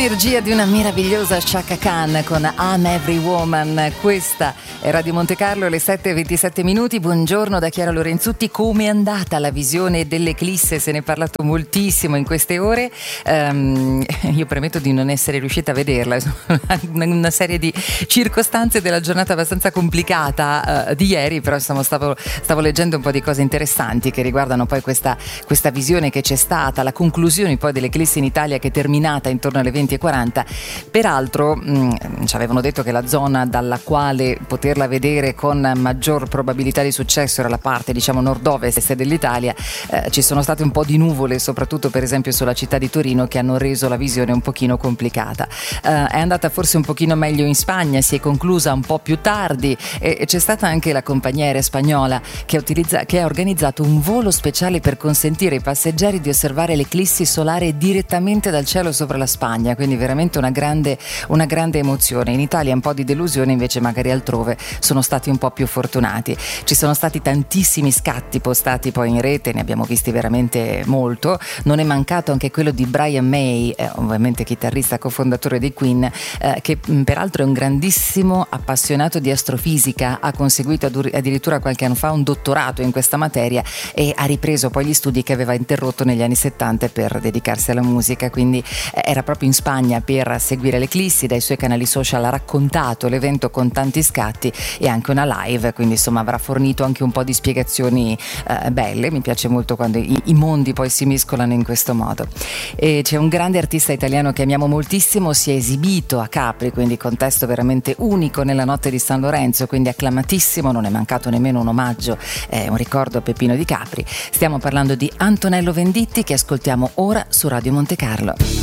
l'energia di una meravigliosa Chaka Khan con I'm Every Woman. Questa è Radio Monte Carlo, le 7:27. Buongiorno da Chiara Lorenzutti. Come è andata la visione dell'eclisse? Se ne è parlato moltissimo in queste ore. Io premetto di non essere riuscita a vederla, una serie di circostanze della giornata abbastanza complicata di ieri, però insomma stavo leggendo un po' di cose interessanti che riguardano poi questa visione che c'è stata, la conclusione poi dell'eclisse in Italia, che è terminata intorno alle 20:40. Peraltro ci avevano detto che la zona dalla quale poterla vedere con maggior probabilità di successo era la parte, diciamo, nord-ovest dell'Italia. Ci sono state un po' di nuvole, soprattutto per esempio sulla città di Torino, che hanno reso la visione un pochino complicata. È andata forse un pochino meglio in Spagna, si è conclusa un po' più tardi e c'è stata anche la compagnia aerea spagnola che ha organizzato un volo speciale per consentire ai passeggeri di osservare l'eclissi solare direttamente dal cielo sopra la Spagna, quindi veramente una grande emozione. In Italia un po' di delusione, invece magari altrove sono stati un po' più fortunati. Ci sono stati tantissimi scatti postati poi in rete, ne abbiamo visti veramente molto. Non è mancato anche quello di Brian May, ovviamente chitarrista cofondatore dei Queen, che peraltro è un grandissimo appassionato di astrofisica, ha conseguito addirittura qualche anno fa un dottorato in questa materia e ha ripreso poi gli studi che aveva interrotto negli anni 70 per dedicarsi alla musica, quindi era proprio in Spagna per seguire l'eclissi. Dai suoi canali social ha raccontato l'evento con tanti scatti e anche una live, quindi insomma avrà fornito anche un po' di spiegazioni belle. Mi piace molto quando i mondi poi si mescolano in questo modo. E c'è un grande artista italiano che amiamo moltissimo, si è esibito a Capri, quindi contesto veramente unico nella notte di San Lorenzo, quindi acclamatissimo, non è mancato nemmeno un omaggio, un ricordo a Peppino di Capri. Stiamo parlando di Antonello Venditti, che ascoltiamo ora su Radio Monte Carlo.